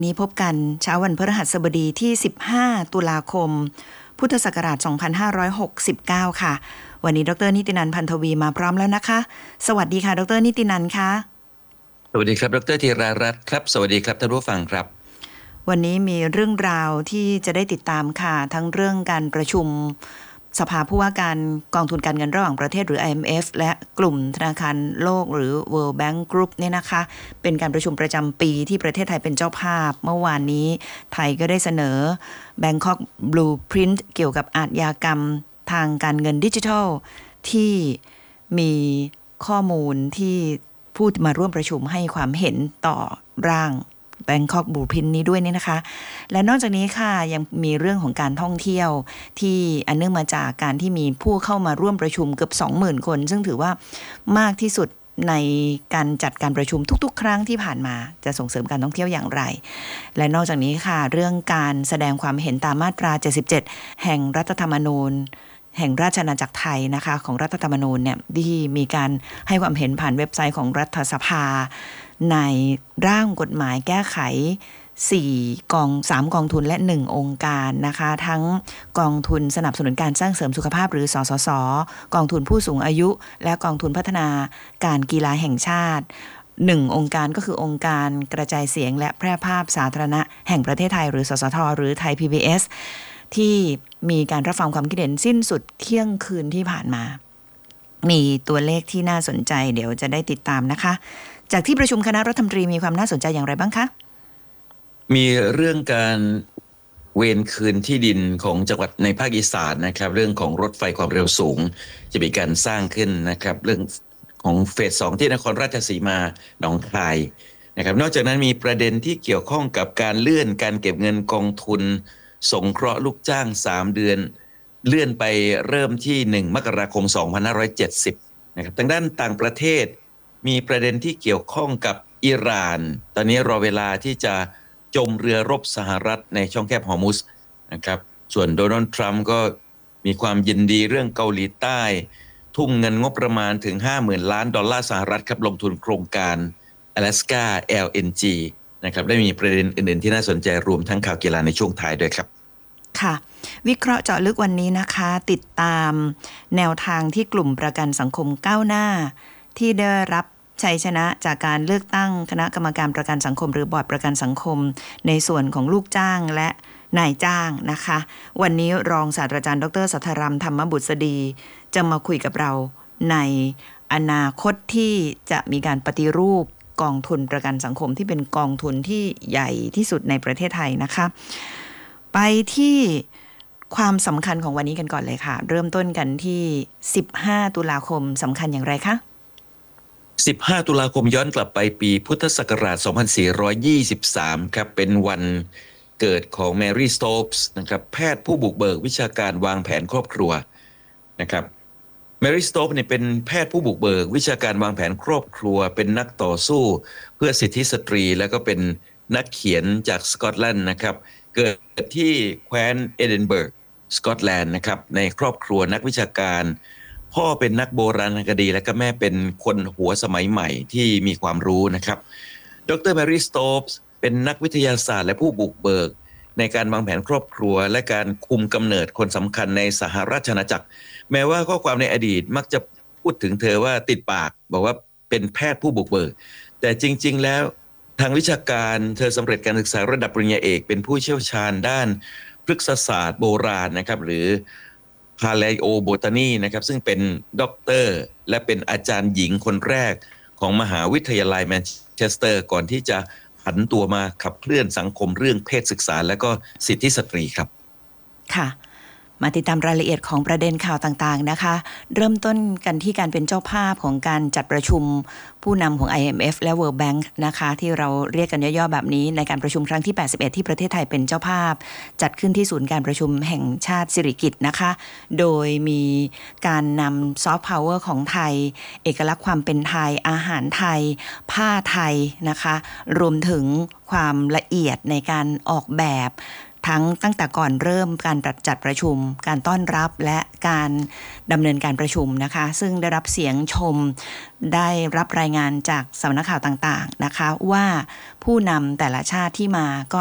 นี้พบกันเช้าวันพฤหัสบดีที่15ตุลาคมพุทธศักราช2569ค่ะวันนี้ดร.นิตินันท์พันธวีมาพร้อมแล้วนะคะสวัสดีค่ะดร.นิตินันท์ค่ะสวัสดีครับดร.ธีรารัตน์ครับสวัสดีครับท่านผู้ฟังครับวันนี้มีเรื่องราวที่จะได้ติดตามค่ะทั้งเรื่องการประชุมสภาผู้ว่าการกองทุนการเงินระหว่างประเทศหรือ IMF และกลุ่มธนาคารโลกหรือ World Bank Group เนี่ยนะคะเป็นการประชุมประจำปีที่ประเทศไทยเป็นเจ้าภาพเมื่อวานนี้ไทยก็ได้เสนอ Bangkok Blueprint เกี่ยวกับอาชญากรรมทางการเงินดิจิทัลที่มีข้อมูลที่ผู้มาร่วมประชุมให้ความเห็นต่อร่าง Bangkok Blueprint นี้ด้วยนี่นะคะและนอกจากนี้ค่ะยังมีเรื่องของการท่องเที่ยวที่อันเนื่องมาจากการที่มีผู้เข้ามาร่วมประชุมเกือบ 20,000 คนซึ่งถือว่ามากที่สุดในการจัดการประชุมทุกๆครั้งที่ผ่านมาจะส่งเสริมการท่องเที่ยวอย่างไรและนอกจากนี้ค่ะเรื่องการแสดงความเห็นตามมาตรา 77 แห่งรัฐธรรมนูญแห่งราชอาณาจักรไทยนะคะของรัฐธรรมนูญเนี่ยที่มีการให้ความเห็นผ่านเว็บไซต์ของรัฐสภาในร่างกฎหมายแก้ไข3 กองทุนและ1องค์การนะคะทั้งกองทุนสนับสนุนการสร้างเสริมสุขภาพหรือสสส.กองทุนผู้สูงอายุและกองทุนพัฒนาการกีฬาแห่งชาติ1องค์การก็คือองค์การกระจายเสียงและแพร่ภาพสาธารณะแห่งประเทศไทยหรือสสทหรือไทย PBS ที่มีการรับฟังความคิดเห็นสิ้นสุดเที่ยงคืนที่ผ่านมามีตัวเลขที่น่าสนใจเดี๋ยวจะได้ติดตามนะคะจากที่ประชุมคณะรัฐมนตรีมีความน่าสนใจอย่างไรบ้างคะมีเรื่องการเวรคืนที่ดินของจังหวัดในภาคอีสานนะครับเรื่องของรถไฟความเร็วสูงจะมีการสร้างขึ้นนะครับเรื่องของเฟส 2ที่นครราชสีมาหนองคายนะครับนอกจากนั้นมีประเด็นที่เกี่ยวข้องกับการเลื่อนการเก็บเงินกองทุนสงเคราะห์ลูกจ้าง3เดือนเลื่อนไปเริ่มที่1มกราคม2570นะครับทางด้านต่างประเทศมีประเด็นที่เกี่ยวข้องกับอิหร่านตอนนี้รอเวลาที่จะจมเรือรบสหรัฐในช่องแคบฮอร์มุซนะครับส่วนโดนัลด์ทรัมป์ก็มีความยินดีเรื่องเกาหลีใต้ทุ่มเงินงบประมาณถึง 50,000 ล้านดอลลาร์สหรัฐครับลงทุนโครงการ Alaska LNG นะครับได้มีประเด็นอื่นๆที่น่าสนใจรวมทั้งข่าวกีฬาในช่วงท้ายด้วยครับค่ะวิเคราะห์เจาะลึกวันนี้นะคะติดตามแนวทางที่กลุ่มประกันสังคมก้าวหน้าที่ได้รับชัยชนะจากการเลือกตั้งคณะกรรมการประกันสังคมหรือบอร์ดประกันสังคมในส่วนของลูกจ้างและนายจ้างนะคะวันนี้รองศาสตราจารย์ดร.สัทธรัมธรรมบุษดีจะมาคุยกับเราในอนาคตที่จะมีการปฏิรูปกองทุนประกันสังคมที่เป็นกองทุนที่ใหญ่ที่สุดในประเทศไทยนะคะไปที่ความสำคัญของวันนี้กันก่อนเลยค่ะเริ่มต้นกันที่15ตุลาคมสำคัญอย่างไรคะ 15ตุลาคมย้อนกลับไปปีพุทธศักราช2423ครับเป็นวันเกิดของแมรี่สโตปส์นะครับแพทย์ผู้บุกเบิกวิชาการวางแผนครอบครัวนะครับแมรี่สโตปส์เนี่ยเป็นแพทย์ผู้บุกเบิกวิชาการวางแผนครอบครัวเป็นนักต่อสู้เพื่อสิทธิสตรีแล้วก็เป็นนักเขียนจากสกอตแลนด์นะครับเกิดที่แคว้นเอดินเบิร์กสกอตแลนด์นะครับในครอบครัวนักวิชาการพ่อเป็นนักโบราณคดีและก็แม่เป็นคนหัวสมัยใหม่ที่มีความรู้นะครับดรแมรี่สโตปส์เป็นนักวิทยาศาสตร์และผู้บุกเบิกในการวางแผนครอบครัวและการคุมกำเนิดคนสำคัญในสหราชอาณาจักรแม้ว่าข้อความในอดีตมักจะพูดถึงเธอว่าติดปากบอกว่าเป็นแพทย์ผู้บุกเบิกแต่จริงๆแล้วทางวิชาการเธอสำเร็จการศึกษาระดับปริญญาเอกเป็นผู้เชี่ยวชาญด้านพฤกษศาสตร์โบราณนะครับหรือPaleobotany นะครับซึ่งเป็นด็อกเตอร์และเป็นอาจารย์หญิงคนแรกของมหาวิทยาลัยแมนเชสเตอร์ก่อนที่จะผันตัวมาขับเคลื่อนสังคมเรื่องเพศศึกษาและก็สิทธิสตรีครับค่ะมาติดตามรายละเอียดของประเด็นข่าวต่างๆนะคะเริ่มต้นกันที่การเป็นเจ้าภาพของการจัดประชุมผู้นำของ IMF และ World Bank นะคะที่เราเรียกกันย่อๆแบบนี้ในการประชุมครั้งที่81ที่ประเทศไทยเป็นเจ้าภาพจัดขึ้นที่ศูนย์การประชุมแห่งชาติสิริกิติ์นะคะโดยมีการนำซอฟต์พาวเวอร์ของไทยเอกลักษณ์ความเป็นไทยอาหารไทยผ้าไทยนะคะรวมถึงความละเอียดในการออกแบบตั้งแต่ก่อนเริ่มการจัดประชุมการต้อนรับและการดำเนินการประชุมนะคะซึ่งได้รับเสียงชมได้รับรายงานจากสำนักข่าวต่างๆนะคะว่าผู้นำแต่ละชาติที่มาก็